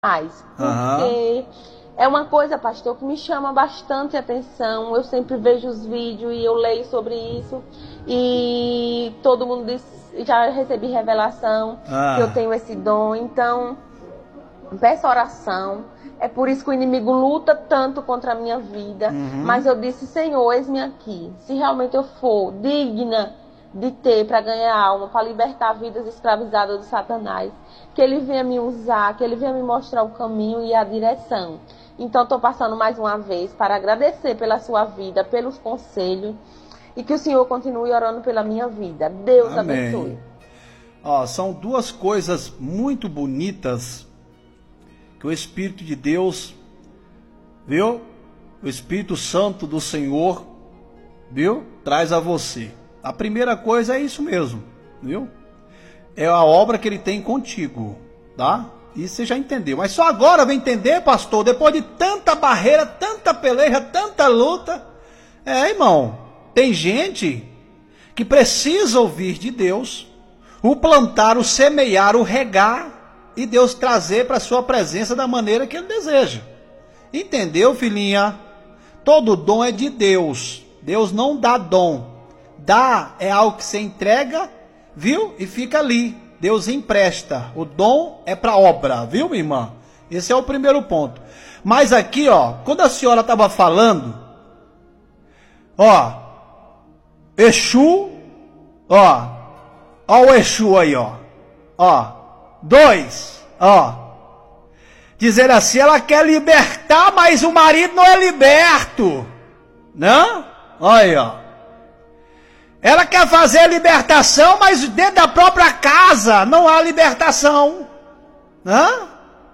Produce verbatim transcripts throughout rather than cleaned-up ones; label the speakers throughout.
Speaker 1: mais, porque
Speaker 2: Aham.
Speaker 1: é uma coisa, pastor, que me chama bastante atenção. Eu sempre vejo os vídeos e eu leio sobre isso, e todo mundo diz, já recebi revelação
Speaker 2: Ah.
Speaker 1: que eu tenho esse dom. Então, peço oração. É por isso que o inimigo luta tanto contra a minha vida.
Speaker 2: Uhum.
Speaker 1: Mas eu disse, Senhor, eis-me aqui. Se realmente eu for digna de ter para ganhar alma, para libertar vidas escravizadas do Satanás, que ele venha me usar, que ele venha me mostrar o caminho e a direção. Então estou passando mais uma vez para agradecer pela sua vida, pelos conselhos, e que o Senhor continue orando pela minha vida. Deus
Speaker 2: Amém.
Speaker 1: abençoe.
Speaker 2: Ó, são duas coisas muito bonitas que o Espírito de Deus, viu? O Espírito Santo do Senhor, viu? Traz a você. A primeira coisa é isso mesmo, viu? É a obra que ele tem contigo, tá? Isso você já entendeu. Mas só agora vai entender, pastor, depois de tanta barreira, tanta peleja, tanta luta. É, irmão, tem gente que precisa ouvir de Deus, o plantar, o semear, o regar, e Deus trazer para a sua presença da maneira que ele deseja. Entendeu, filhinha? Todo dom é de Deus. Deus não dá dom. Dá é algo que você entrega, viu? E fica ali. Deus empresta. O dom é para obra, viu, minha irmã? Esse é o primeiro ponto. Mas aqui, ó, quando a senhora estava falando, ó, Exu, ó, ó o Exu aí, ó, ó, dois, ó, dizer assim, ela quer libertar, mas o marido não é liberto, né? Olha aí, ó. Ela quer fazer a libertação, mas dentro da própria casa não há libertação. Hã?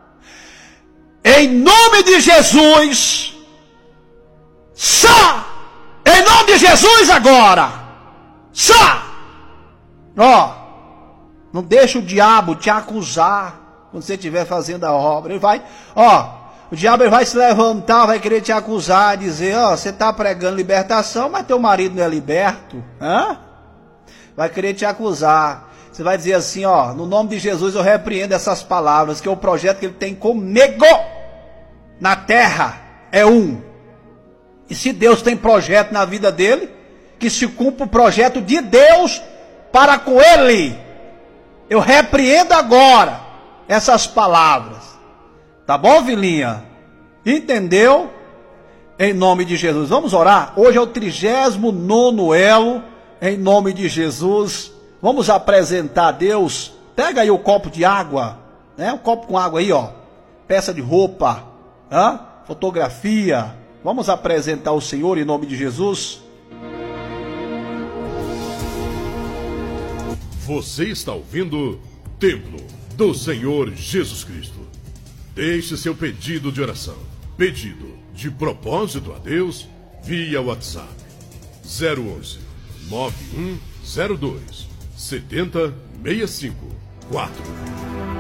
Speaker 2: Em nome de Jesus, só! Em nome de Jesus agora! Só! Ó, não deixa o diabo te acusar quando você estiver fazendo a obra. Ele vai, ó, o diabo ele vai se levantar, vai querer te acusar, dizer, ó, você está pregando libertação, mas teu marido não é liberto, hã? Vai querer te acusar. Você vai dizer assim, ó, no nome de Jesus eu repreendo essas palavras, que é o projeto que ele tem comigo na terra é um. E se Deus tem projeto na vida dele, que se cumpra o projeto de Deus para com ele. Eu repreendo agora essas palavras. Tá bom, filhinha? Entendeu? Em nome de Jesus. Vamos orar? Hoje é o trigésimo nono elo. Em nome de Jesus. Vamos apresentar a Deus. Pega aí o copo de água, né? Um copo com água aí, ó. Peça de roupa, hã? Fotografia. Vamos apresentar o Senhor em nome de Jesus.
Speaker 3: Você está ouvindo Templo do Senhor Jesus Cristo. Deixe seu pedido de oração, pedido de propósito a Deus, via WhatsApp zero onze, nove um zero dois, sete zero seis cinco quatro.